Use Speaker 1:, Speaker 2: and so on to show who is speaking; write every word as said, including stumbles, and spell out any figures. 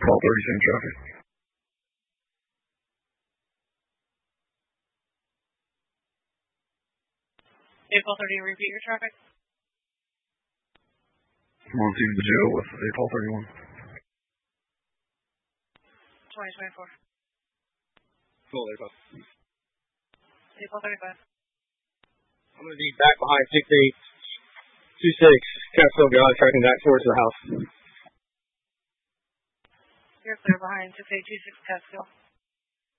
Speaker 1: call thirty, same traffic.
Speaker 2: Vehicle thirty, repeat your traffic.
Speaker 1: I'm on scene of the jail with a call thirty-one.
Speaker 2: twenty twenty-four.
Speaker 3: Call thirty-five.
Speaker 2: Vehicle thirty-five.
Speaker 3: I'm going to be back behind six eight two six Capstone Garage, tracking back towards the house.
Speaker 2: You're clear behind six eight two six Catskill.